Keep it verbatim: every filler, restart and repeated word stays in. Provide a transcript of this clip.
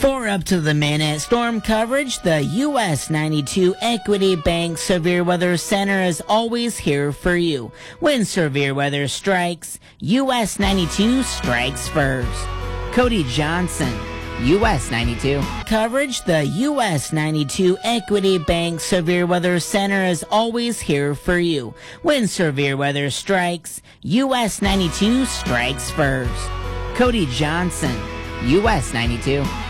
For up to the minute storm coverage, the U S ninety-two Equity Bank Severe Weather Center is always here for you. When severe weather strikes, U S ninety-two strikes first. Cody Johnson, U S ninety-two. Coverage, the U S ninety-two Equity Bank Severe Weather Center is always here for you. When severe weather strikes, U S ninety-two strikes first. Cody Johnson, U S ninety-two.